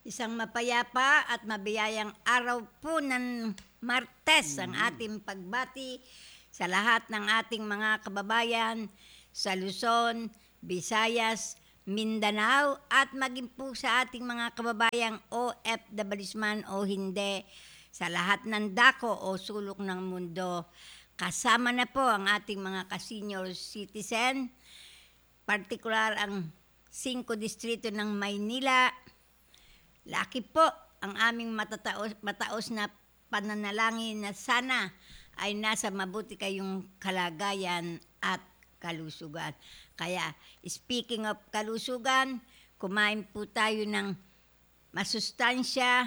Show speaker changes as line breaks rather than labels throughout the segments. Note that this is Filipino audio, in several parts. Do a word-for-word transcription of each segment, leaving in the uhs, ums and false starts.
Isang mapayapa at mabiyayang araw po ng Martes ang ating pagbati sa lahat ng ating mga kababayan sa Luzon, Visayas, Mindanao at maging po sa ating mga kababayang O F W man o hindi sa lahat ng dako o sulok ng mundo. Kasama na po ang ating mga ka-senior citizen, partikular ang singko distrito ng Maynila. Laki po ang aming matataos, mataos na pananalangin na sana ay nasa mabuti kayong kalagayan at kalusugan. Kaya speaking of kalusugan, kumain po tayo ng masustansya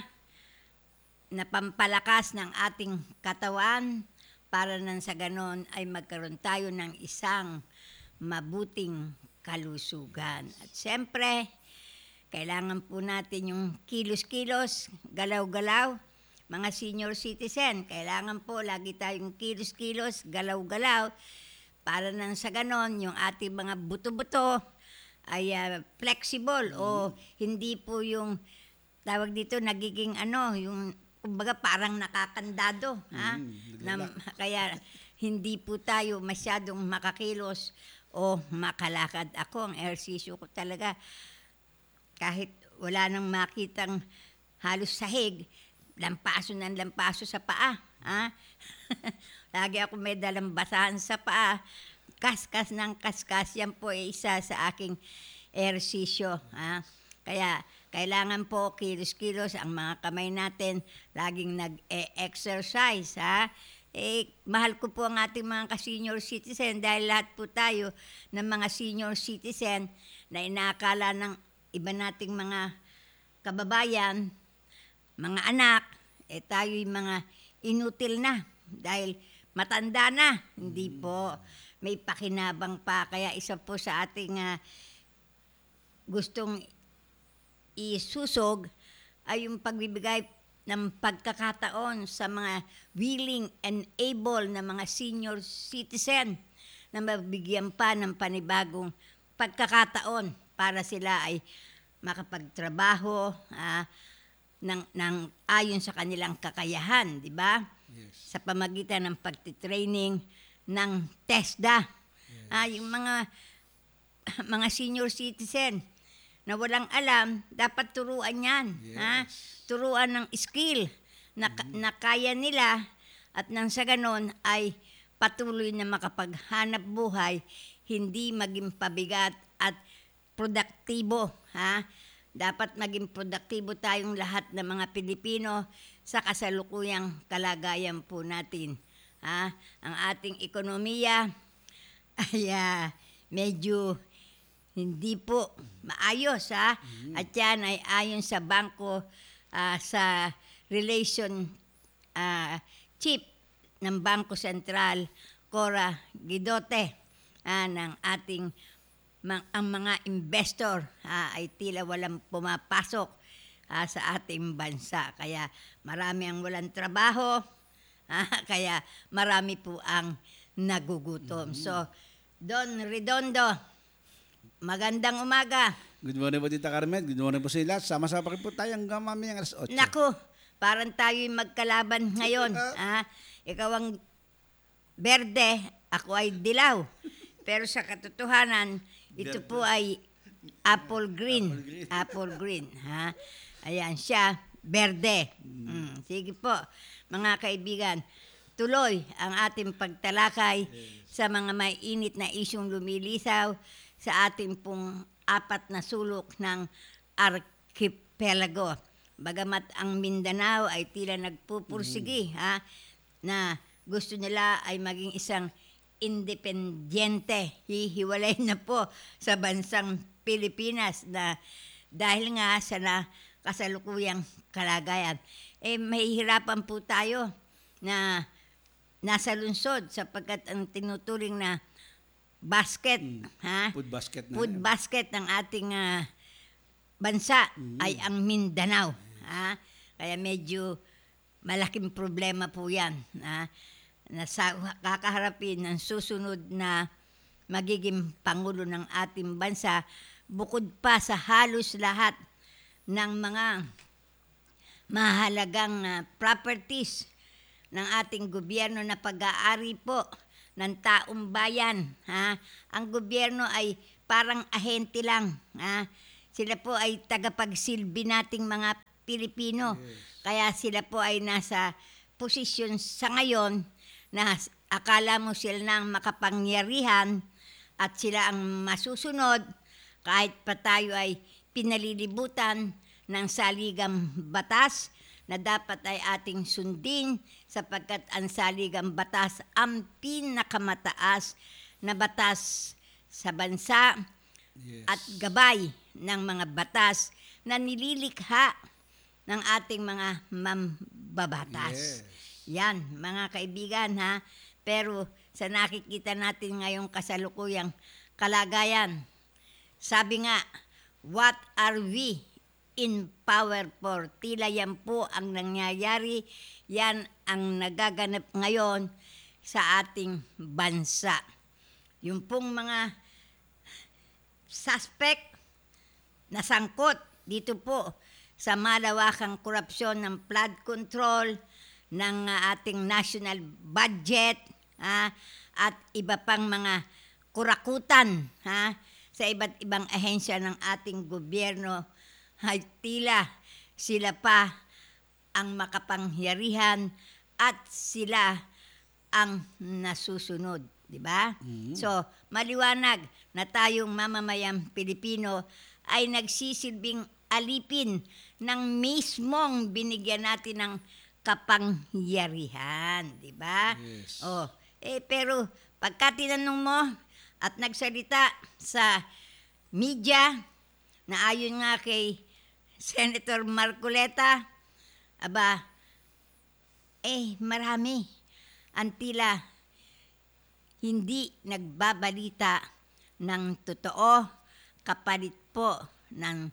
na pampalakas ng ating katawan para nang sa ganon ay magkaroon tayo ng isang mabuting kalusugan. At siyempre, kailangan po natin yung kilos-kilos, galaw-galaw. Mga senior citizen, kailangan po lagi tayong kilos-kilos, galaw-galaw para nang sa ganon yung ating mga buto-buto ay uh, flexible mm. o hindi po yung tawag dito nagiging ano, yung kumbaga parang nakakandado. Mm, ha? Na, kaya hindi po tayo masyadong makakilos o makalakad. Ako, ang ehersisyo ko talaga, kahit wala nang makitang halos sahig, lampaso ng lampaso sa paa. Ha? Lagi ako may dalang basahan sa paa. Kaskas ng kaskas, yan po ay isa sa aking ehersisyo. Ha? Kaya kailangan po kilos-kilos ang mga kamay natin, laging nag-e-exercise. Ha? Eh, mahal ko po ang ating mga ka-senior citizen dahil lahat po tayo ng mga senior citizen na inaakala ng iba nating mga kababayan, mga anak, eh tayo'y mga inutil na dahil matanda na. Hindi po, may pakinabang pa. Kaya isa po sa ating uh, gustong isusog ay yung pagbibigay ng pagkakataon sa mga willing and able na mga senior citizen na mabigyan pa ng panibagong pagkakataon para sila ay makapagtrabaho ah, ng, ng ayon sa kanilang kakayahan, di ba? Yes. Sa pamagitan ng pagtitraining ng TESDA. Yes. Ah, yung mga mga senior citizen na walang alam, dapat turuan yan. Yes. Ha? Turuan ng skill na, mm-hmm. na kaya nila at nang sa ganon ay patuloy na makapaghanap buhay, hindi maging pabigat at produktibo. Ha? Dapat maging produktibo tayong lahat ng mga Pilipino sa kasalukuyang kalagayan po natin. Ha? Ang ating ekonomiya ay uh, medyo hindi po maayos. Ha? Mm-hmm. At yan ay ayon sa bangko, uh, sa relation uh, chief ng Bangko Sentral, Cora Guidote, uh, ng ating ang mga investor uh, ay tila walang pumapasok uh, sa ating bansa. Kaya marami ang walang trabaho, uh, kaya marami po ang nagugutom. Mm-hmm. So, Don Redondo, magandang umaga.
Good morning po, Tita Carmen. Good morning po sa lahat. Sama-sama pa rin po tayo hanggang mamayang alas otso.
Naku, parang tayo'y magkalaban ngayon. uh, ikaw ang berde, ako ay dilaw. Pero sa katotohanan, ito po ay apple green. Apple green. Apple green. Ha? Ayan siya, berde. Mm. Sige po, mga kaibigan. Tuloy ang ating pagtalakay yes. sa mga may init na isyong lumilisaw sa ating pong apat na sulok ng archipelago. Bagamat ang Mindanao ay tila nagpupursigi, mm. ha? Na gusto nila ay maging isang independyente, hihiwalay na po sa bansang Pilipinas na dahil nga sa na kasalukuyang kalagayan. Eh, mahihirapan po tayo na nasa lungsod sapagkat ang tinuturing na basket, mm. ha?
Food basket na.
Food yan. Basket ng ating uh, bansa mm. ay ang Mindanao. Yes. Ha? Kaya medyo malaking problema po yan. Ha? Na sa, kakaharapin ng susunod na magiging pangulo ng ating bansa bukod pa sa halos lahat ng mga mahalagang ah, properties ng ating gobyerno na pag-aari po ng taong bayan. Ha? Ang gobyerno ay parang ahente lang. Ha? Sila po ay tagapagsilbi nating mga Pilipino. Kaya sila po ay nasa posisyon sa ngayon na akala mo sila nang makapangyarihan at sila ang masusunod kahit pa tayo ay pinalilibutan ng saligang batas na dapat ay ating sundin sapagkat ang saligang batas ang pinakamataas na batas sa bansa
Yes.
at gabay ng mga batas na nililikha ng ating mga mambabatas.
Yes.
Yan, mga kaibigan ha. Pero sa nakikita natin ngayong kasalukuyang kalagayan, sabi nga, what are we in power for? Tila yan po ang nangyayari, yan ang nagaganap ngayon sa ating bansa. Yung pong mga suspect na sangkot dito po sa malawakang korupsyon ng flood control, ng uh, ating national budget, ha, at iba pang mga kurakutan ha, sa iba't ibang ahensya ng ating gobyerno, ay tila sila pa ang makapangyarihan at sila ang nasusunod. Di ba?
Mm.
So, maliwanag na tayong mamamayang Pilipino ay nagsisilbing alipin ng mismong binigyan natin ng kapangyarihan. Di ba?
Yes.
Oh, eh, pero pagka tinanong mo at nagsalita sa media na ayon nga kay Senator Marcoleta, aba, eh, marami ang tila hindi nagbabalita ng totoo kapalit po ng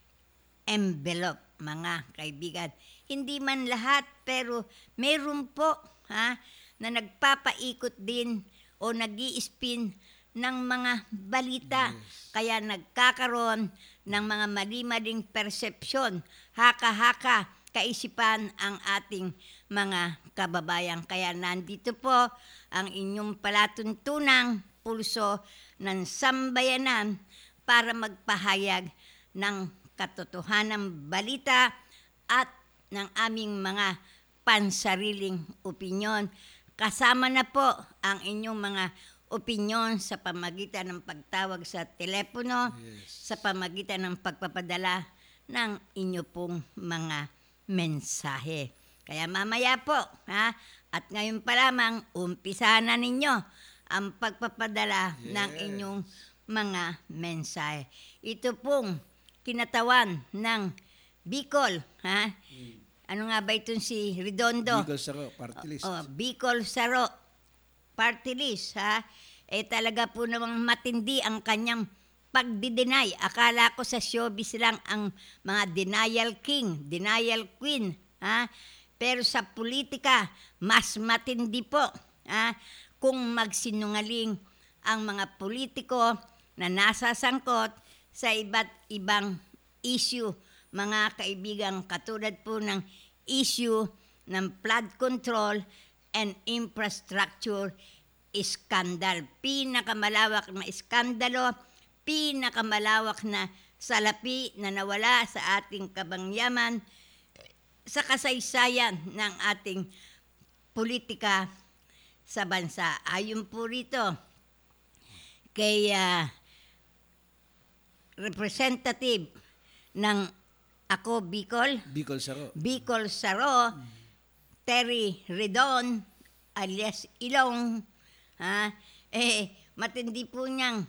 envelope, mga kaibigan. Hindi man lahat, pero meron po ha, na nagpapaikot din o nag-i-spin ng mga balita.
Yes.
Kaya nagkakaroon ng mga mali-maling persepsyon, haka-haka, kaisipan ang ating mga kababayan. Kaya nandito po ang inyong palatuntunang pulso ng sambayanan para magpahayag ng katotohanang balita at ng aming mga pansariling opinyon. Kasama na po ang inyong mga opinyon sa pamagitan ng pagtawag sa telepono,
Yes.
sa pamagitan ng pagpapadala ng inyo pong mga mensahe. Kaya mamaya po, ha, at ngayon pa lamang, umpisa na ninyo ang pagpapadala
Yes.
ng inyong mga mensahe. Ito pong kinatawan ng Bicol, ha? Ano nga ba itong si Redondo?
Bicol Saro, party list.
Oh, Bicol Saro party list, ha? Eh talaga po namang matindi ang kanyang pagdi-deny. Akala ko sa showbiz lang ang mga denial king, denial queen, ha? Pero sa politika, mas matindi po, ha? Kung magsinungaling ang mga politiko na nasasangkot sa iba't ibang issue, mga kaibigan, katulad po ng issue ng flood control and infrastructure scandal. Pinakamalawak na iskandalo, pinakamalawak na salapi na nawala sa ating kabangyaman sa kasaysayan ng ating politika sa bansa. Ayon po rito kay uh, representative ng Ako Bicol,
Bicol Saro.
Bicol Saro, Terry Redon, alias Ilong, ha, eh, matindi po niyang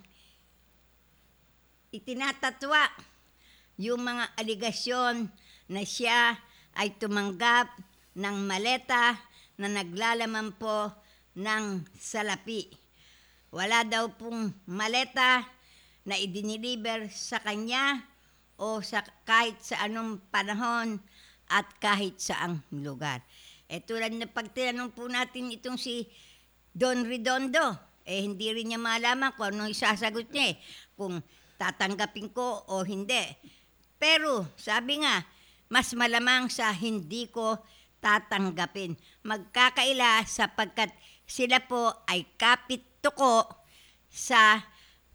itinatatwa yung mga aligasyon na siya ay tumanggap ng maleta na naglalaman po ng salapi. Wala daw pong maleta na idiniliber sa kanya o sa kahit sa anong panahon at kahit saang lugar. Eh tulad na pag tinanong po natin itong si Don Redondo, eh hindi rin niya malaman kung anong isasagot niya eh, kung tatanggapin ko o hindi. Pero sabi nga, mas malamang sa hindi ko tatanggapin. Magkakaila sapagkat sila po ay kapit-tuko sa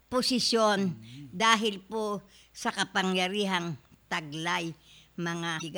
posisyon dahil po sa kapangyarihang taglay mga